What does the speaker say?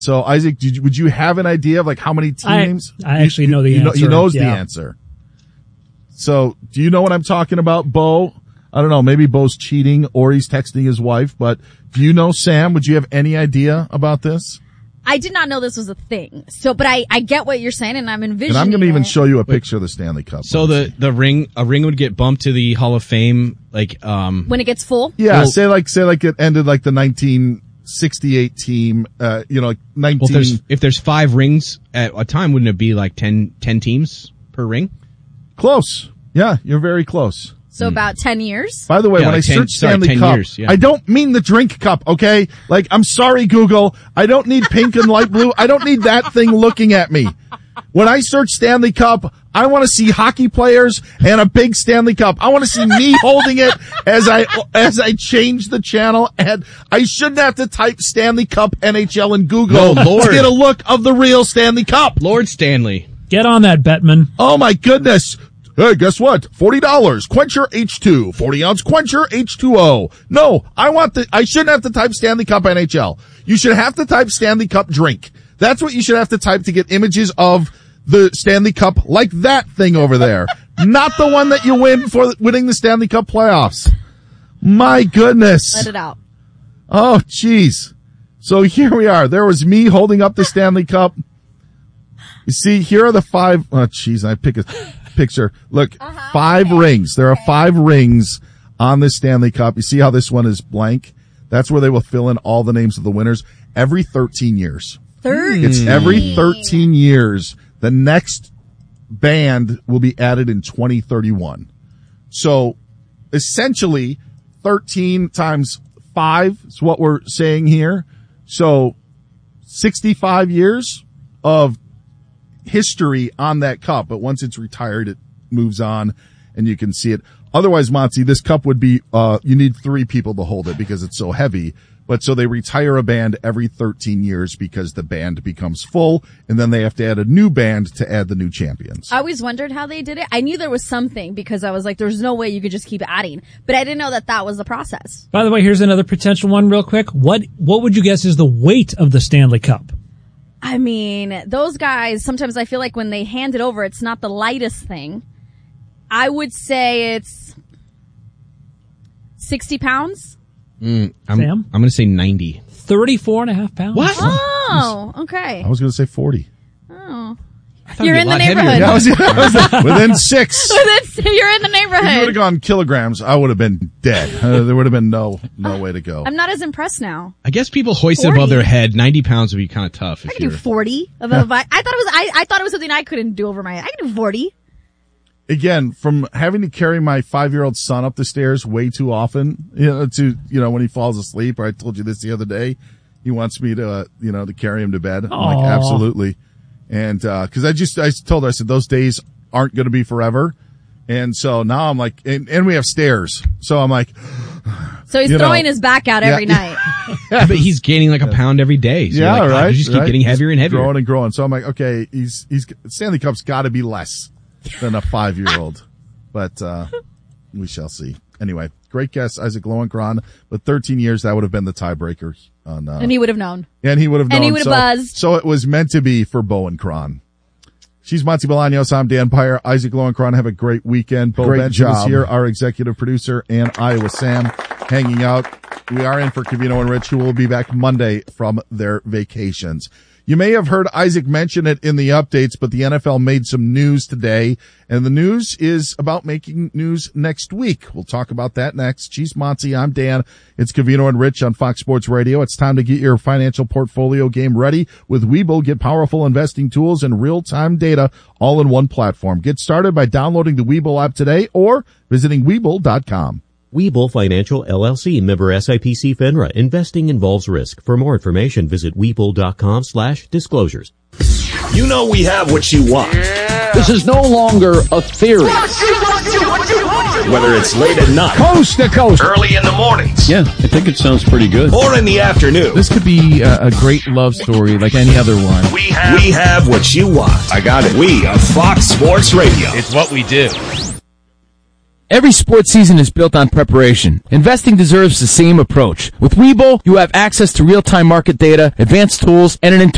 So, Isaac, would you have an idea of like how many teams? I actually know the answer. He knows the answer. So, do you know what I'm talking about, Bo? I don't know. Maybe Bo's cheating or he's texting his wife, but do you know, Sam? Would you have any idea about this? I did not know this was a thing. So, but I get what you're saying, and I'm envisioning. And I'm going to even show you a picture of the Stanley Cup. So a ring would get bumped to the Hall of Fame, like when it gets full. Yeah, well, say like it ended like the 1968 team. Like 19. Well, if there's 5 rings at a time, wouldn't it be like 10 teams per ring? Close. Yeah, you're very close. So about 10 years? By the way, when I search Stanley Cup, I don't mean the drink cup, okay? Like, I'm sorry, Google. I don't need pink and light blue. I don't need that thing looking at me. When I search Stanley Cup, I want to see hockey players and a big Stanley Cup. I want to see me holding it as I change the channel, and I shouldn't have to type Stanley Cup NHL in Google to get a look of the real Stanley Cup. Lord Stanley. Get on that, Bettman. Oh my goodness. Hey, guess what? $40. Quencher H2. 40-ounce Quencher H2O. No, I shouldn't have to type Stanley Cup NHL. You should have to type Stanley Cup drink. That's what you should have to type to get images of the Stanley Cup like that thing over there. Not the one that you win for winning the Stanley Cup playoffs. My goodness. Let it out. Oh, jeez. So here we are. There was me holding up the Stanley Cup. You see, here are the 5. Oh, jeez, I pick a picture. Look, 5 rings. There are 5 rings on this Stanley Cup. You see how this one is blank? That's where they will fill in all the names of the winners every 13 years. 13? It's every 13 years. The next band will be added in 2031. So essentially 13 times 5 is what we're saying here. So 65 years of history on that cup, but once it's retired, it moves on and you can see it. Otherwise, Monty, this cup would be, you need 3 people to hold it because it's so heavy. But so they retire a band every 13 years because the band becomes full, and then they have to add a new band to add the new champions. I always wondered how they did it. I knew there was something because I was like, there's no way you could just keep adding. But I didn't know that was the process. By the way, here's another potential one real quick. What would you guess is the weight of the Stanley Cup? I mean, those guys, sometimes I feel like when they hand it over, it's not the lightest thing. I would say it's 60 pounds. Sam? I'm going to say 90. 34.5 pounds. What? Oh, okay. I was going to say 40. Oh. You're in the neighborhood. Yeah, within 6. You're in the neighborhood. If you would have gone kilograms, I would have been dead. There would have been no way to go. I'm not as impressed now. I guess people hoist it above their head. 90 pounds would be kind of tough. I could do 40. I thought it was something I couldn't do over my head. I could do 40. Again, from having to carry my 5-year-old son up the stairs way too often, when he falls asleep, or I told you this the other day, he wants me to, to carry him to bed. I'm like, absolutely. And, cause I told her, I said, those days aren't going to be forever. And so now I'm like, and we have stairs. So I'm like, so he's throwing his back out every night. Yeah, but he's gaining like a pound every day. So yeah, like, right. You just keep getting heavier and heavier. Growing and growing. So I'm like, okay, Stanley Cup's got to be less than a 5-year-old, but, we shall see. Anyway, great guess, Isaac Lowenkron, but 13 years, that would have been the tiebreaker on, and he would have known. And he would have known. And he would have buzzed. So it was meant to be for Bo and Cron. She's Monty Bolaños. I'm Dan Pyer. Isaac Lowenkron. Have a great weekend. Bo Benjamin is here, our executive producer, and Iowa Sam hanging out. We are in for Covino and Rich, who will be back Monday from their vacations. You may have heard Isaac mention it in the updates, but the NFL made some news today, and the news is about making news next week. We'll talk about that next. She's Monty. I'm Dan. It's Covino and Rich on Fox Sports Radio. It's time to get your financial portfolio game ready with Webull. Get powerful investing tools and real-time data all in one platform. Get started by downloading the Webull app today or visiting Webull.com. Webull Financial LLC, member SIPC FINRA. Investing involves risk. For more information, visit Webull.com/disclosures. You know we have what you want. Yeah. This is no longer a theory. Whether it's late at night, coast to coast, early in the mornings. Yeah, I think it sounds pretty good. Or in the afternoon. This could be a great love story like any other one. We have what you want. I got it. We are Fox Sports Radio. It's what we do. Every sports season is built on preparation. Investing deserves the same approach. With Webull, you have access to real-time market data, advanced tools, and an